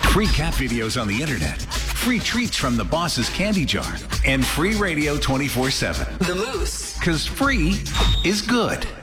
Free cat videos on the internet, free treats from the boss's candy jar, and free radio 24/7. The Moose. Because free is good.